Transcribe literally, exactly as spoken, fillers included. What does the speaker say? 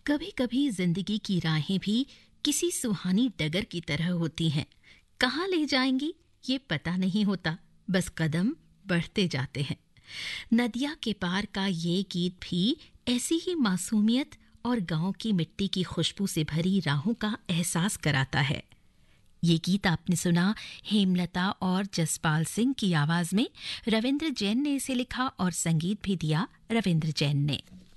कभी कभी जिंदगी की राहें भी किसी सुहानी डगर की तरह होती हैं। कहाँ ले जाएंगी ये पता नहीं होता, बस कदम बढ़ते जाते हैं। नदिया के पार का ये गीत भी ऐसी ही मासूमियत और गांव की मिट्टी की खुशबू से भरी राहों का एहसास कराता है। ये गीत आपने सुना हेमलता और जसपाल सिंह की आवाज में। रविंद्र जैन ने इसे लिखा और संगीत भी दिया रविंद्र जैन ने।